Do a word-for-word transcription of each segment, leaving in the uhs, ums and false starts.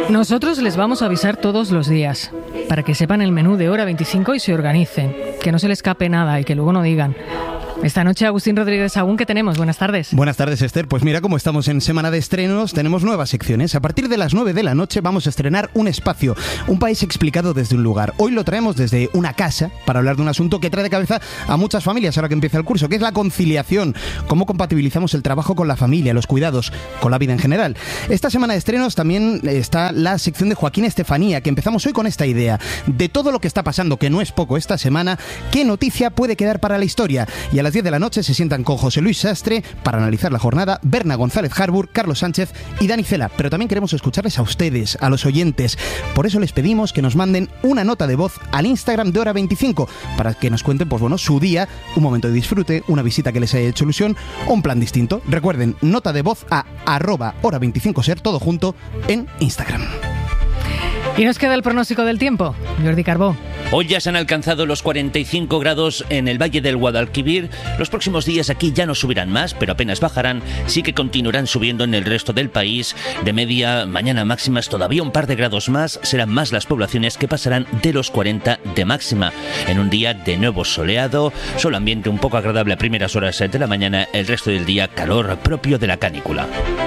Nosotros les vamos a avisar todos los días, para que sepan el menú de Hora veinticinco y se organicen, que no se les escape nada y que luego no digan. Esta noche, Agustín Rodríguez Sagún, ¿qué tenemos? Buenas tardes. Buenas tardes, Esther. Pues mira, como estamos en semana de estrenos, tenemos nuevas secciones. A partir de las nueve de la noche vamos a estrenar Un Espacio, un país explicado desde un lugar. Hoy lo traemos desde una casa para hablar de un asunto que trae de cabeza a muchas familias ahora que empieza el curso, que es la conciliación. Cómo compatibilizamos el trabajo con la familia, los cuidados, con la vida en general. Esta semana de estrenos también está la sección de Joaquín Estefanía, que empezamos hoy con esta idea. De todo lo que está pasando, que no es poco esta semana, ¿qué noticia puede quedar para la historia? Y a las diez de la noche se sientan con José Luis Sastre para analizar la jornada, Berna González Harbour, Carlos Sánchez y Dani Cela. Pero también queremos escucharles a ustedes, a los oyentes. Por eso les pedimos que nos manden una nota de voz al Instagram de Hora veinticinco para que nos cuenten, pues bueno, su día, un momento de disfrute, una visita que les haya hecho ilusión o un plan distinto. Recuerden, nota de voz a arroba hora veinticinco ser, todo junto, en Instagram. Y nos queda el pronóstico del tiempo. Jordi Carbó. Hoy ya se han alcanzado los cuarenta y cinco grados en el Valle del Guadalquivir. Los próximos días aquí ya no subirán más, pero apenas bajarán. Sí que continuarán subiendo en el resto del país. De media, mañana máximas todavía un par de grados más. Serán más las poblaciones que pasarán de los cuarenta de máxima. En un día de nuevo soleado, solo ambiente un poco agradable a primeras horas de la mañana. El resto del día calor propio de la canícula.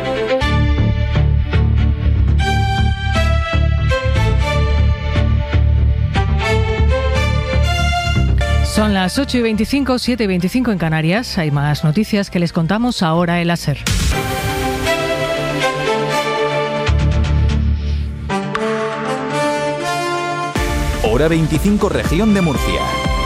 Son las ocho y veinticinco, siete y veinticinco en Canarias. Hay más noticias que les contamos ahora en la SER. Hora veinticinco, región de Murcia.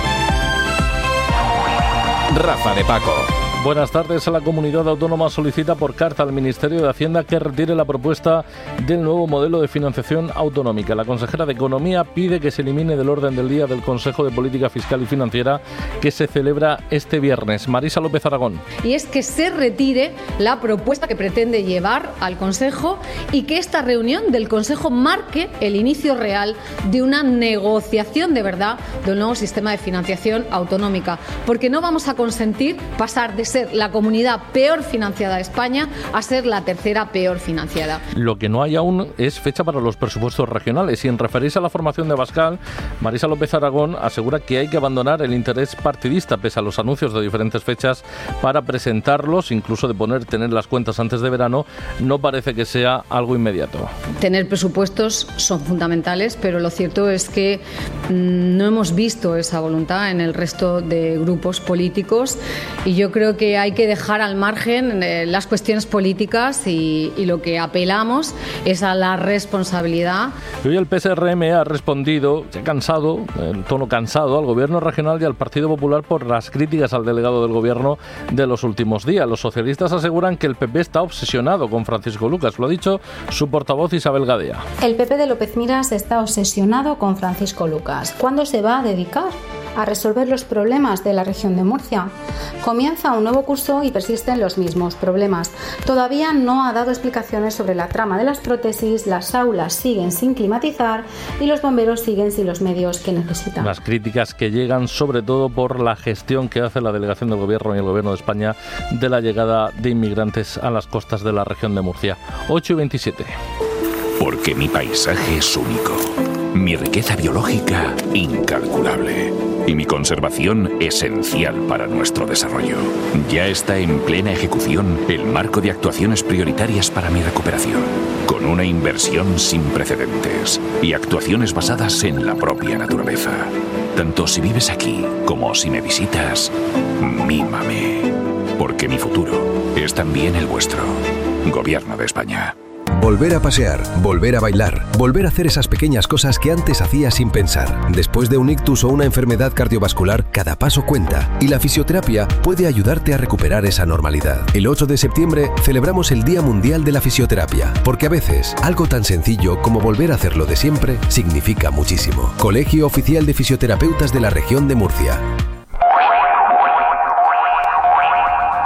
Rafa de Paco. Buenas tardes. La comunidad autónoma solicita por carta al Ministerio de Hacienda que retire la propuesta del nuevo modelo de financiación autonómica. La consejera de Economía pide que se elimine del orden del día del Consejo de Política Fiscal y Financiera que se celebra este viernes. Marisa López Aragón. Y es que se retire la propuesta que pretende llevar al Consejo y que esta reunión del Consejo marque el inicio real de una negociación de verdad de un nuevo sistema de financiación autonómica. Porque no vamos a consentir pasar de ser la comunidad peor financiada de España a ser la tercera peor financiada. Lo que no hay aún es fecha para los presupuestos regionales y en referirse a la formación de Abascal, Marisa López Aragón asegura que hay que abandonar el interés partidista pese a los anuncios de diferentes fechas para presentarlos, incluso de poner tener las cuentas antes de verano, no parece que sea algo inmediato. Tener presupuestos son fundamentales, pero lo cierto es que no hemos visto esa voluntad en el resto de grupos políticos y yo creo que hay que dejar al margen eh, las cuestiones políticas y, y lo que apelamos es a la responsabilidad. Hoy el P S R M ha respondido, ya cansado, el tono cansado, al Gobierno regional y al Partido Popular por las críticas al delegado del Gobierno de los últimos días. Los socialistas aseguran que el P P está obsesionado con Francisco Lucas. Lo ha dicho su portavoz Isabel Gadea. El P P de López Miras está obsesionado con Francisco Lucas. ¿Cuándo se va a dedicar a resolver los problemas de la región de Murcia? Comienza un nuevo curso y persisten los mismos problemas. Todavía no ha dado explicaciones sobre la trama de las prótesis, las aulas siguen sin climatizar y los bomberos siguen sin los medios que necesitan. Las críticas que llegan sobre todo por la gestión que hace la delegación del Gobierno y el Gobierno de España de la llegada de inmigrantes a las costas de la región de Murcia. ocho y veintisiete. Porque mi paisaje es único, mi riqueza biológica incalculable y mi conservación esencial para nuestro desarrollo. Ya está en plena ejecución el marco de actuaciones prioritarias para mi recuperación, con una inversión sin precedentes y actuaciones basadas en la propia naturaleza. Tanto si vives aquí como si me visitas, mímame, porque mi futuro es también el vuestro. Gobierno de España. Volver a pasear, volver a bailar, volver a hacer esas pequeñas cosas que antes hacías sin pensar. Después de un ictus o una enfermedad cardiovascular, cada paso cuenta y la fisioterapia puede ayudarte a recuperar esa normalidad. El ocho de septiembre celebramos el Día Mundial de la Fisioterapia, porque a veces algo tan sencillo como volver a hacerlo de siempre significa muchísimo. Colegio Oficial de Fisioterapeutas de la Región de Murcia.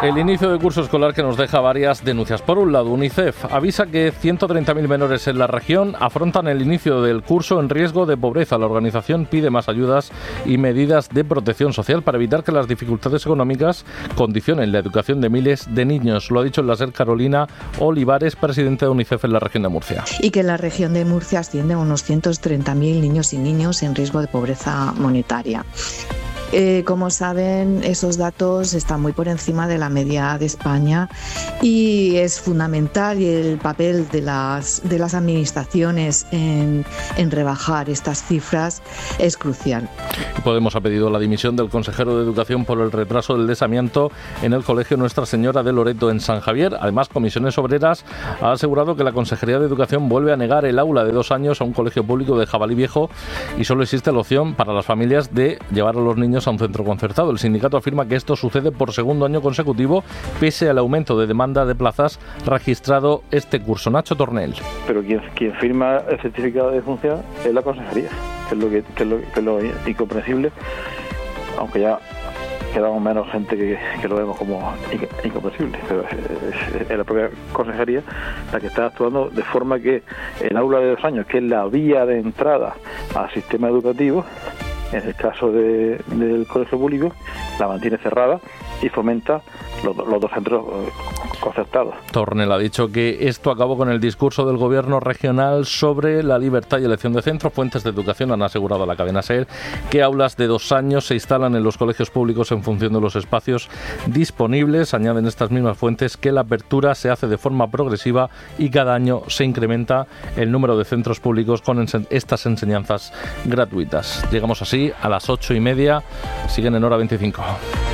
El inicio del curso escolar que nos deja varias denuncias. Por un lado, UNICEF avisa que ciento treinta mil menores en la región afrontan el inicio del curso en riesgo de pobreza. La organización pide más ayudas y medidas de protección social para evitar que las dificultades económicas condicionen la educación de miles de niños. Lo ha dicho en la SER Carolina Olivares, presidenta de UNICEF en la región de Murcia. Y que en la región de Murcia asciende a unos ciento treinta mil niños y niñas en riesgo de pobreza monetaria. Eh, como saben, esos datos están muy por encima de la media de España y es fundamental y el papel de las, de las administraciones en, en rebajar estas cifras es crucial. Podemos ha pedido la dimisión del consejero de Educación por el retraso del desamiento en el Colegio Nuestra Señora de Loreto en San Javier. Además, Comisiones Obreras ha asegurado que la Consejería de Educación vuelve a negar el aula de dos años a un colegio público de Jabalí Viejo y solo existe la opción para las familias de llevar a los niños a un centro concertado. El sindicato afirma que esto sucede por segundo año consecutivo pese al aumento de demanda de plazas registrado este curso. Nacho Tornel. Pero quien, quien firma el certificado de función es la consejería, que es lo, que, que es lo, que es lo incomprensible, aunque ya quedamos menos gente que, que lo vemos como incomprensible, pero es, es, es la propia consejería la que está actuando de forma que el aula de dos años, que es la vía de entrada al sistema educativo, en el caso de, del colegio público, la mantiene cerrada y fomenta los, los dos centros concertados. Tornel ha dicho que esto acabó con el discurso del gobierno regional sobre la libertad y elección de centro. Fuentes de educación han asegurado a la cadena SER que aulas de dos años se instalan en los colegios públicos en función de los espacios disponibles. Añaden estas mismas fuentes que la apertura se hace de forma progresiva y cada año se incrementa el número de centros públicos con ense- estas enseñanzas gratuitas. Llegamos así a las ocho y media. Siguen en Hora veinticinco.